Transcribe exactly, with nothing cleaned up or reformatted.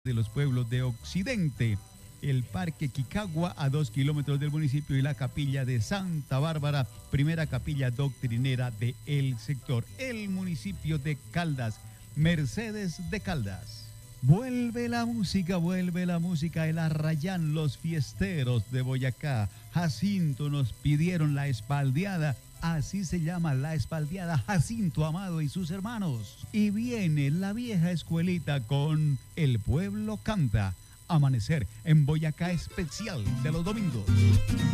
de los pueblos de Occidente, el Parque Quicagua a dos kilómetros del municipio y la capilla de Santa Bárbara, primera capilla doctrinera del sector, el municipio de Caldas, Mercedes de Caldas. Vuelve la música, vuelve la música, el Arrayán, los fiesteros de Boyacá. Jacinto nos pidieron la espaldeada, así se llama la espaldeada, Jacinto Amado y sus hermanos. Y viene la vieja escuelita con El Pueblo Canta. Amanecer en Boyacá especial de los domingos.